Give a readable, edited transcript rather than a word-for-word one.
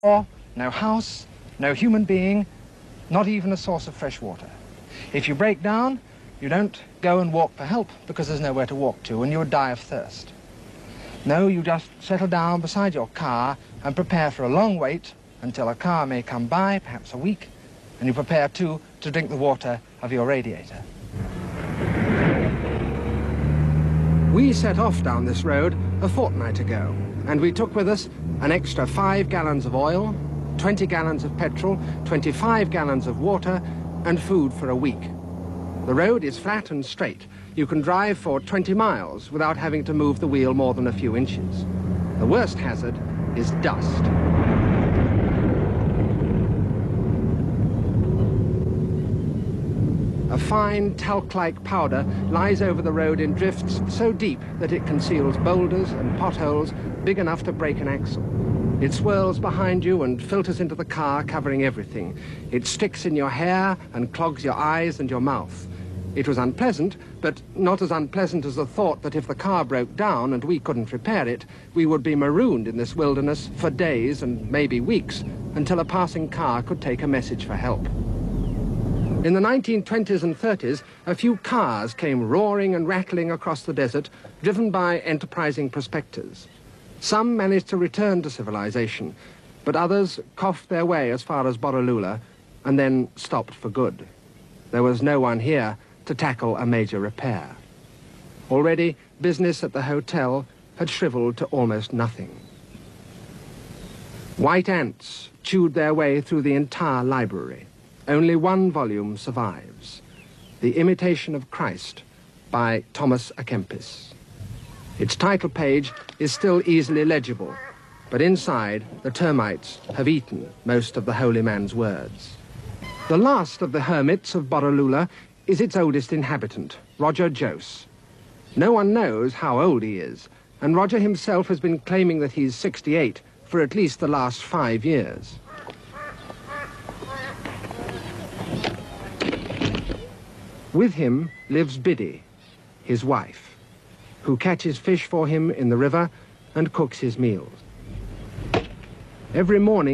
No house, no human being, not even a source of fresh water. If you break down, you don't go and walk for help because there's nowhere to walk to and you would die of thirst. No, you just settle down beside your car and prepare for a long wait until a car may come by, perhaps a week, and you prepare too to drink the water of your radiator. We set off down this road a fortnight ago, and we took with us an extra 5 gallons of oil, 20 gallons of petrol, 25 gallons of water, and food for a week. The road is flat and straight. You can drive for 20 miles without having to move the wheel more than a few inches. The worst hazard is dust. A fine talc-like powder lies over the road in drifts so deep that it conceals boulders and potholes big enough to break an axle. It swirls behind you and filters into the car, covering everything. It sticks in your hair and clogs your eyes and your mouth. It was unpleasant, but not as unpleasant as the thought that if the car broke down and we couldn't repair it, we would be marooned in this wilderness for days and maybe weeks until a passing car could take a message for help. In the 1920s and 30s, a few cars came roaring and rattling across the desert, driven by enterprising prospectors. Some managed to return to civilization, but others coughed their way as far as Borroloola and then stopped for good. There was no one here to tackle a major repair. Already, business at the hotel had shriveled to almost nothing. White ants chewed their way through the entire library. Only one volume survives, The Imitation of Christ by Thomas à Kempis. Its title page is still easily legible, but inside the termites have eaten most of the holy man's words. The last of the hermits of Borroloola is its oldest inhabitant, Roger Jose. No one knows how old he is, and Roger himself has been claiming that he's 68 for at least the last 5 years. With him lives Biddy, his wife, who catches fish for him in the river and cooks his meals. Every morning,